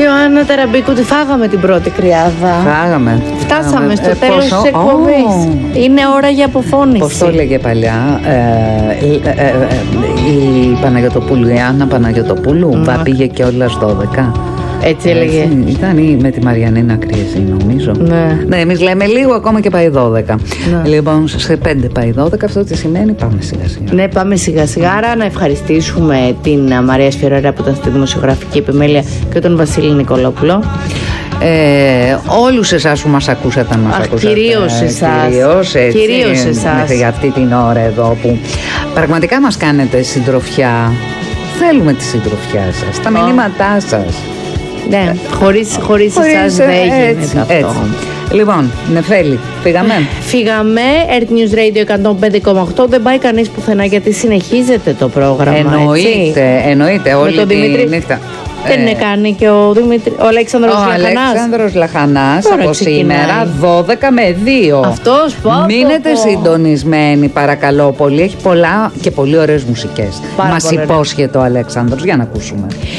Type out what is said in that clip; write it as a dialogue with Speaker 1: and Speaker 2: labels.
Speaker 1: Ιωάννα Ταραμπίκου, τη φάγαμε την πρώτη κρυάδα. Φτάσαμε στο τέλος της εκπομπής. Είναι ώρα για αποφώνηση.
Speaker 2: Πώς το έλεγε παλιά η Παναγιωτοπούλου, η Άννα Παναγιωτοπούλου, πήγε κιόλας 12.
Speaker 1: Έτσι έλεγε.
Speaker 2: Ήταν με τη Μαριανίνα Κρίση, νομίζω. Ναι, εμείς λέμε λίγο, ακόμα και πάει 12. Ναι. Λοιπόν, σε 5 πάει 12, αυτό τι σημαίνει? Πάμε σιγά σιγά.
Speaker 1: Ναι, πάμε σιγά σιγά. Άρα να ευχαριστήσουμε την Μαρία Σφιερέρα που ήταν στη δημοσιογραφική επιμέλεια και τον Βασίλη Νικολόπουλο.
Speaker 2: Όλους εσάς που μας ακούσατε,
Speaker 1: κυρίως εσάς
Speaker 2: μέχρι αυτή την ώρα εδώ που πραγματικά μας κάνετε συντροφιά. Θέλουμε τη συντροφιά σας, τα μηνύματά σας.
Speaker 1: Ναι, χωρίς εσάς δεν γίνεται αυτό.
Speaker 2: Έτσι. Λοιπόν, Νεφέλη, φύγαμε.
Speaker 1: Earth News Radio 105,8. Δεν πάει κανείς πουθενά γιατί συνεχίζεται το πρόγραμμα.
Speaker 2: Εννοείται. Όλη
Speaker 1: τον Δημήτρη νύχτα. Δεν είναι κάνει και ο
Speaker 2: Αλέξανδρος Λαχανάς από σήμερα 12 με 2.
Speaker 1: Αυτός
Speaker 2: Μείνετε συντονισμένοι παρακαλώ πολύ. Έχει πολλά και πολύ ωραίες μουσικές. Μας υπόσχεται ο Αλέξανδρος. Για να ακούσουμε.